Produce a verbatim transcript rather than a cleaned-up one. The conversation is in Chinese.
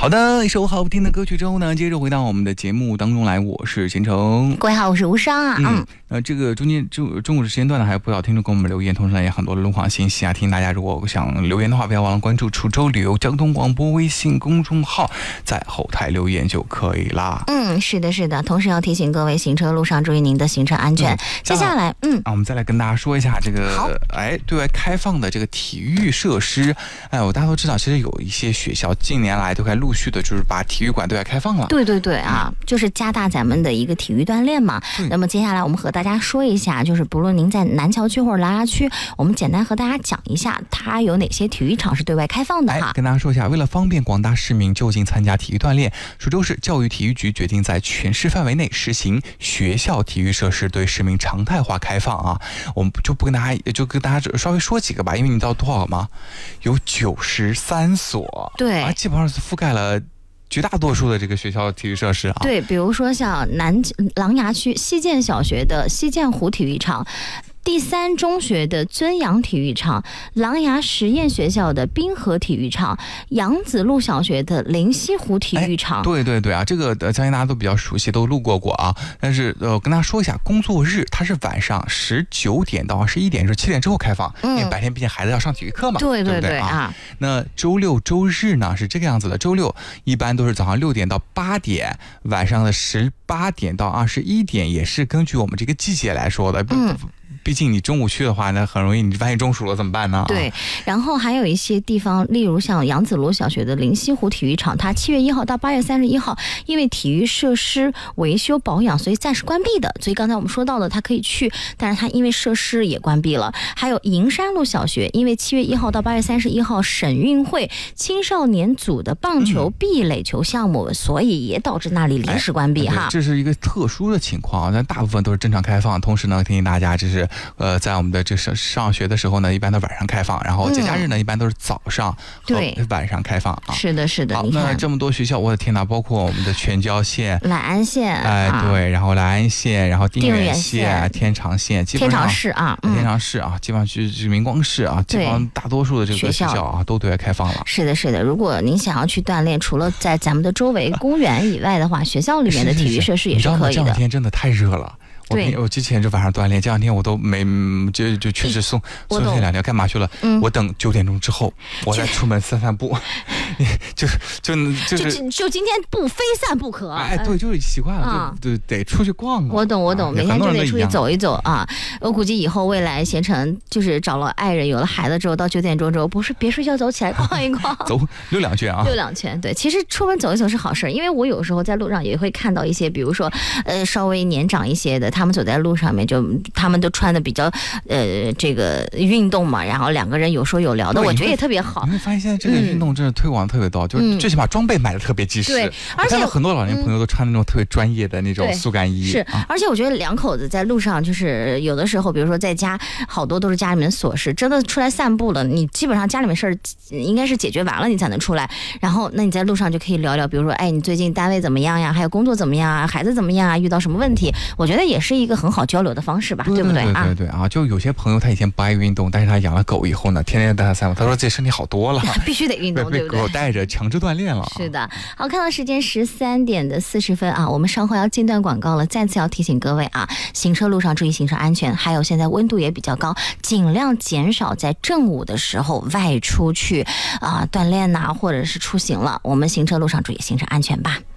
好的，一首好听的歌曲之后呢，接着回到我们的节目当中来，我是贤成。 各位好，我是吴商啊。 嗯，那、呃、这个中间中中午的时间段呢，还有不少听众给我们留言，同时呢也很多的路况信息啊。听大家如果想留言的话，不要忘了关注滁州旅游交通广播微信公众号，在后台留言就可以啦。 嗯，是的，是的。同时要提醒各位行车路上注意您的行车安全。嗯、接下来，嗯， 啊，我们再来跟大家说一下这个，哎，对外开放的这个体育设施。哎，我大家都知道，其实有一些学校近年来都还陆续的，就是把体育馆对外开放了。 对对对啊，嗯、就是加大咱们的一个体育锻炼嘛。那么接下来我们和大家说一下，就是不论您在南桥区或者拉拉区，我们简单和大家讲一下，它有哪些体育场是对外开放的哈。 哎，跟大家说一下，为了方便广大市民就近参加体育锻炼，滁州市教育体育局决定在全市范围内实行学校体育设施对市民常态化开放啊。我们就不跟大家，就跟大家稍微说几个吧，因为你知道多少吗？有九十三所， 对， 啊，基本上是覆盖了绝大多数的这个学校体育设施啊。 对，比如说像南琅琊区西涧小学的西涧湖体育场，第三中学的尊阳体育场，琅琊实验学校的滨河体育场，杨子路小学的灵溪湖体育场。 哎、对对对啊，这个呃相信大家都比较熟悉，都路过过啊。但是呃，跟大家说一下，工作日它是晚上十九点到二十一点，就是七点之后开放，嗯，因为白天毕竟孩子要上体育课嘛。 对对对, 对, 对 啊, 啊。 那周六周日呢是这个样子的，周六一般都是早上六点到八点，晚上的十八点到二十一点，也是根据我们这个季节来说的。 嗯。 毕竟你中午去的话呢，很容易你万一中暑了怎么办呢？ 对，然后还有一些地方，例如像杨子路小学的灵溪湖体育场，它七月一号到八月三十一号，因为体育设施维修保养，所以暂时关闭的。所以刚才我们说到的，它可以去，但是它因为设施也关闭了。还有银山路小学，因为七月一号到八月三十一号省运会青少年组的棒球壁垒球项目，嗯、所以也导致那里临时关闭哈。 这是一个特殊的情况，但大部分都是正常开放。同时呢，提醒大家这是。呃，在我们的这上上学的时候呢，一般都晚上开放，然后节假日呢，嗯、一般都是早上和晚上开放啊。 是的，是的。 好，那这么多学校，我的天哪，包括我们的全椒县、 乃安县， 哎、呃，对，然后莱安县，然后定远县、天长县，基本上天长市啊，嗯、 天长市啊，基本上就是明光市啊，基本上大多数的这个学校啊，都对外开放了。 是的，是的。如果您想要去锻炼，除了在咱们的周围公园以外的话，学校里面的体育设施也是可以的。 你知道吗？这两天真的太热了。 对， 我之前就晚上锻炼，这两天我都没就就确实松松懈两天，干嘛去了？嗯、我等九点钟之后，我再出门散散步，就就就是就就今天不非散不可。 哎，对，就是习惯了，嗯、就就得出去逛逛。 我懂，我懂，啊、每天就得出去走一走啊！我估计以后未来贤成就是找了爱人，有了孩子之后，到九点钟之后，不是别睡觉，走起来逛一逛， 走溜两圈啊， 溜两圈。对，其实出门走一走是好事，因为我有时候在路上也会看到一些，比如说呃稍微年长一些的。他们走在路上面，就他们都穿的比较呃这个运动嘛，然后两个人有说有聊的，我觉得也特别好。 你会发现现在这个运动真的推广特别多，嗯、就是最起码装备买的特别及时。 对，而且很多老年朋友都穿那种特别专业的那种速干衣。 是，啊、而且我觉得两口子在路上，就是有的时候，比如说在家，好多都是家里面琐事，真的出来散步了，你基本上家里面事儿应该是解决完了，你才能出来。然后，那你在路上就可以聊聊，比如说，哎，你最近单位怎么样呀？还有工作怎么样啊？孩子怎么样啊？遇到什么问题？我觉得也是一个很好交流的方式吧， 对不对？ 对对对啊！就有些朋友他以前不爱运动，但是他养了狗以后呢，天天带它散步，他说自己身体好多了， 必须得运动，对不对？ 被狗带着强制锻炼了。 是的，好，看到时间十三点的四十分啊，我们稍后要进段广告了。再次要提醒各位啊，行车路上注意行车安全，还有现在温度也比较高，尽量减少在正午的时候外出去啊、呃、锻炼呐、啊，或者是出行了。我们行车路上注意行车安全吧。